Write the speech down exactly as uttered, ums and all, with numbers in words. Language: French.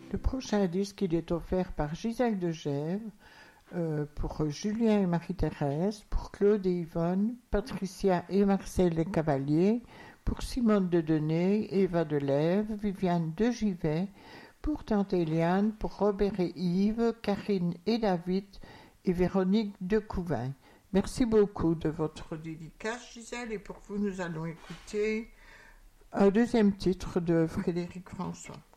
Le prochain disque, il est offert par Gisèle de Gève, euh, pour Julien et Marie-Thérèse, pour Claude et Yvonne, Patricia et Marcel les Cavaliers, pour Simone de Denay, Eva de Lève, Viviane de Givet, pour Tante Eliane, pour Robert et Yves, Karine et David et Véronique de Couvin. Merci beaucoup de votre dédicace, Gisèle, et pour vous, nous allons écouter un deuxième titre de Frédéric François.